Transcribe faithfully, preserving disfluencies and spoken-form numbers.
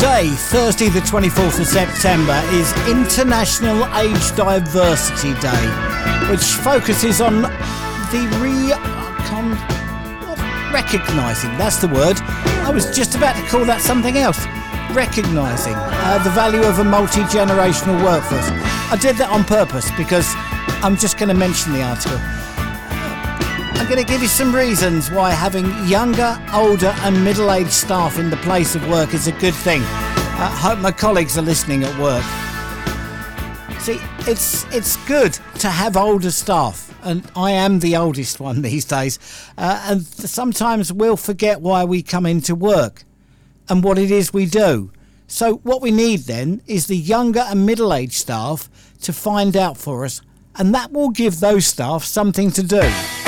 Today, Thursday the twenty-fourth of September, is International Age Diversity Day, which focuses on the re... Con, recognising, that's the word. I was just about to call that something else. Recognising uh, the value of a multi-generational workforce. I did that on purpose because I'm just going to mention the article. I'm going to give you some reasons why having younger, older and middle-aged staff in the place of work is a good thing. I hope my colleagues are listening at work. See, it's it's good to have older staff, and I am the oldest one these days, uh, and sometimes we'll forget why we come into work and what it is we do. So what we need then is the younger and middle-aged staff to find out for us, and that will give those staff something to do.